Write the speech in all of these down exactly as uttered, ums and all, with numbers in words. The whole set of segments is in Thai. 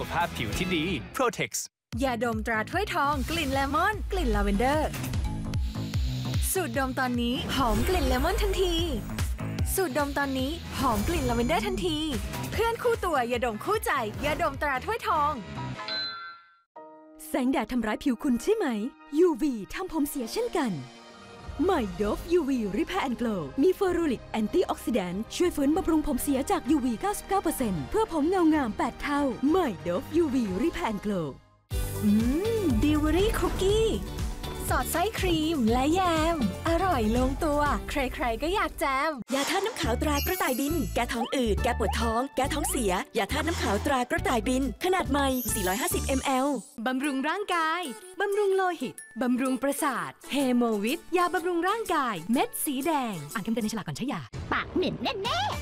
ภาพผิวที่ดี Protex ยาดมตราถ้วยทองกลิ่นเลมอนกลิ่นลาเวนเดอร์สูตรดมตอนนี้หอมกลิ่นเลมอนทันทีสูตรดมตอนนี้หอมกลิ่นลาเวนเดอร์ทันทีเพื่อนคู่ตัวยาดมคู่ใจยาดมตราถ้วยทองแสงแดดทำร้ายผิวคุณใช่ไหม ยู วี ทำผมเสียเช่นกันใหม่ โดฟ ยู วี Repair and Glow มีเฟอรูริกแอนตี้ออกซิแดนต์ช่วยฟื้นบำรุงผมเสียจาก ยู วี เก้าสิบเก้าเปอร์เซ็นต์ เพื่อผมเงางามแปดเท่าใหม่ โดฟ ยู วี Repair and Glow อืมดิวเวอรี่คุกกี้สอดไส้ครีมและแยมอร่อยลงตัวใครๆก็อยากแจมยาธาตุน้ำขาวตรากระต่ายบินแก้ท้องอืดแก้ปวดท้องแก้ท้องเสียยาธาตุน้ำขาวตรากระต่ายบินขนาดใหม่สี่ร้อยห้าสิบมิลลิลิตร บำรุงร่างกายบำรุงโลหิตบำรุงประสาทเฮโมวิทยาบำรุงร่างกายเม็ดสีแดงอ่านคำเตือนในฉลากก่อนใช้ยาปากเหม็นแน่ๆ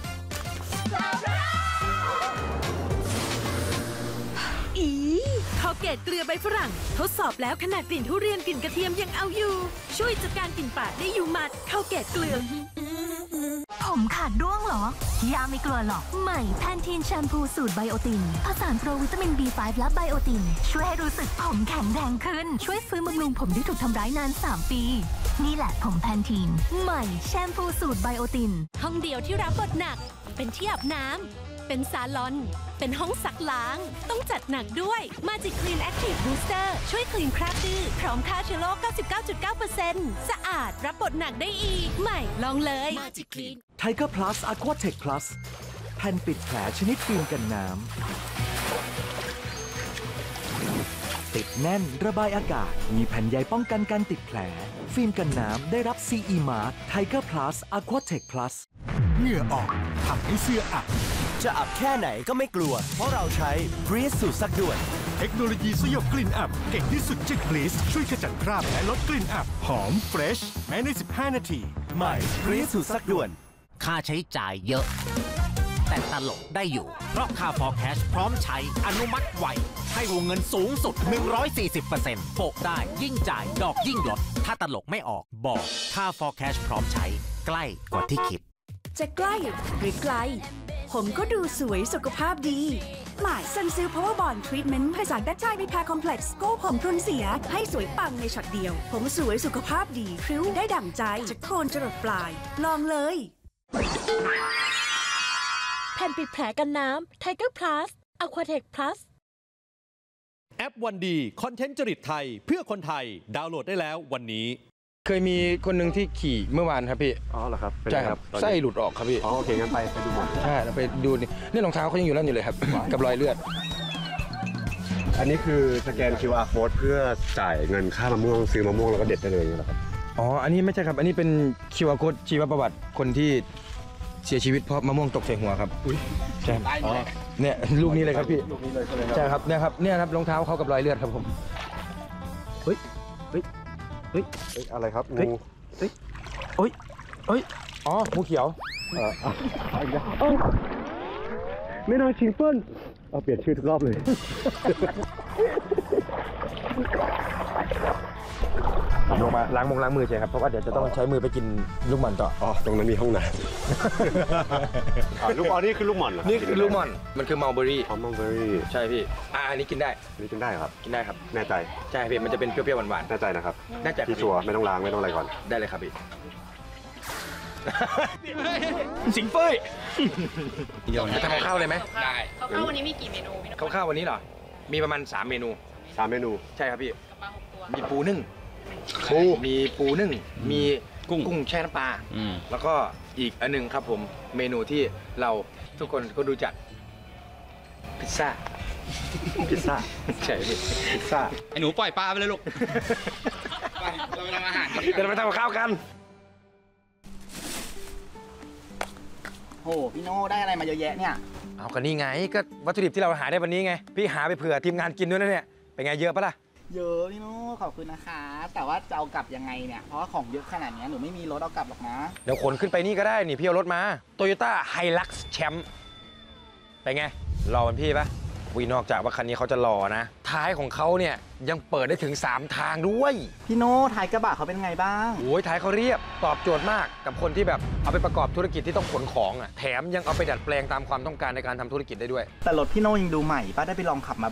อีคอลเกตเกลือใบฝรั่งทดสอบแล้วขนาดกลิ่นทุเรียนกลิ่นกระเทียมยังเอาอยู่ช่วยจัดการกลิ่นปากได้อยู่หมัดคอลเกตเกลือผมขาดร่วงเหรอยาไม่กลัวหรอกใหม่แพนทีนแชมพูสูตรไบโอตินผสานโปรวิตามิน บี ไฟว์ และไบโอตินช่วยให้รู้สึกผมแข็งแรงขึ้นช่วยฟื้นบำรุงผมที่ถูกทำร้ายนานสามปีนี่แหละผมแพนทีนใหม่แชมพูสูตรไบโอตินห้องเดียวที่รับบทหนักเป็นที่อาบน้ำเป็นซาลอนเป็นห้องซักล้างต้องจัดหนักด้วย Magic Clean Active Booster ช่วยคลีนคราบดื้อพร้อมฆ่าเชื้อโรค เก้าสิบเก้าจุดเก้าเปอร์เซ็นต์ สะอาดรับบทหนักได้อีกใหม่ลองเลย Magic Clean Tiger Plus Aquatech Plus แผ่นปิดแผลชนิดฟิล์มกันน้ำติดแน่นระบายอากาศมีแผ่นใยป้องกันการติดแผลฟิล์มกันน้ำได้รับ ซี อี Mark Tiger Plus Aquatech Plus เหงื่อออกทำให้เสื้ออับจะอับแค่ไหนก็ไม่กลัวเพราะเราใช้ Breeze สูตรซักด่วนเทคโนโลยีสยบกลิ่นอับเก่งที่สุดจาก Breeze ช่วยขจัดคราบและลดกลิ่นอับหอมเฟรชแม้ในสิบห้านาทีใหม่ Breeze สูตรซักด่วนค่าใช้จ่ายเยอะแต่ตลกได้อยู่เพราะค่า Forecash พร้อมใช้อนุมัติไวให้วงเงินสูงสุด หนึ่งร้อยสี่สิบเปอร์เซ็นต์ โปะได้ยิ่งจ่ายดอกยิ่งลดถ้าตลกไม่ออกบอกค่า Forecash พร้อมใช้ใกล้กว่าที่คิดจะใกล้หรือไกลผมก็ดูสวยสุขภาพดีหมายซันซิลพาวเวอร์บอนด์ทรีทเมนต์ผสานแบคทีรีแพร์คอมเพล็กซ์โก้ผมทนเสียให้สวยปังในช็อตเดียวผมสวยสุขภาพดีพริ้วได้ดั่งใจจากโคนจรดปลายลองเลยแผ่นปิดแผลกันน้ำ Tiger Plus Aquatech Plus แอปวันดีคอนเทนต์จริตไทยเพื่อคนไทยดาวน์โหลดได้แล้ววันนี้เคยมีคนหนึ่งที่ขี่เมื่อวานครับพี่อ๋อเหรอครับใช่ครับไส้หลุดออกครับพี่อ๋อโอเคงั้นไปไปดูหมดใช่เราไปดูนี่นี่รองเท้าเขายังอยู่นั่นอยู่เลยครับกับรอยเลือดอันนี้คือสแกน คิว อาร์ Code เพื่อจ่ายเงินค่ามะม่วงซื้อมะม่วงแล้วก็เด็ดได้เลยเหรอครับอ๋ออันนี้ไม่ใช่ครับอันนี้เป็น คิว อาร์ Code ชีวประวัติคนที่เสียชีวิตเพราะมะม่วงตกใส่หัวครับอุ้ยใช่อ๋อเนี่ยลูกนี้เลยครับพี่ลูกนี้เลยใช่ไหมครับใช่ครับเนี่ยครับเนี่ยครับรองเท้าเขากับรอยเลือดครับผมเฮ้ยเฮ้ยเฮ้ยอะไรครับงูเฮ้ยเฮ้ยเฮ้ยอ๋องูเขียวเออไม่น่าชิงเปิ้ลเอาเปลี่ยนชื่อทุกรอบเลยลงมาล้างมงล้างมือใช่ครับเพราะว่าเดี๋ยวจะต้องใช้มือไปกินลูกหม่อนต่ออ๋อตรงนั้นมีห้องน้ำลูกอ๋อนี่คือลูกหม่อนเหรอนี่คือลูกหม่อนมันคือมัลเบอรี่อ๋อมัลเบอรี่ใช่พี่อ่าอันนี้กินได้อันนี้กินได้ครับกินได้ครับแน่ใจใช่พี่มันจะเป็นเปรี้ยวๆหวานๆแน่ใจนะครับแน่ใจพี่ชัวร์ไม่ต้องล้างไม่ต้องอะไรก่อนได้เลยครับพี่สิงเฟ้ยเดี๋ยวจะทำข้าวเลยไหมได้ข้าววันนี้มีกี่เมนูข้าววันนี้เหรอมีประมาณสามเมนูสามเมนูใช่ครับพี่มีปูนึ่งปูมีปูนึ่งมีกุ้งกุ้งแช่น้ำปลาแล้วก็อีกอันนึงครับผมเมนูที่เราทุกคนก็ดูจักพิซซ่าพิซซ่าใช่พี่พิซซ่าไอ้หนูปล่อยปลาไปเลยลูกไปเราไปทำอาหารกันเดี๋ยวไปทำข้าวกันโอ้พี่โน่ได้อะไรมาเยอะแยะเนี่ยเอากันนี่ไงก็วัตถุดิบที่เราหาได้วันนี้ไงพี่หาไปเผื่อทีมงานกินด้วยนะเนี่ยเป็นไงเยอะปะล่ะเยอะพี่โน่ขอบคุณนะคะแต่ว่าจะเอากลับยังไงเนี่ยเพราะว่าของเยอะขนาดนี้หนูไม่มีรถเอากลับหรอกนะเดี๋ยวขนขึ้นไปนี่ก็ได้นี่พี่เอารถมา Toyota Hilux Champ ไปไงรอมันพี่ปะวีนอกจากว่าคันนี้เขาจะรอนะท้ายของเขาเนี่ยยังเปิดได้ถึงสามทางด้วยพี่โน่ท้ายกระบะเขาเป็นไงบ้างโอ้ยท้ายเขาเรียบตอบโจทย์มากกับคนที่แบบเอาไปประกอบธุรกิจที่ต้องขนของอ่ะแถมยังเอาไปดัดแปลงตามความต้องการในการทำธุรกิจได้ด้วยแต่รถพี่โน่ยังดูใหม่ป้าได้ไปลองขับมา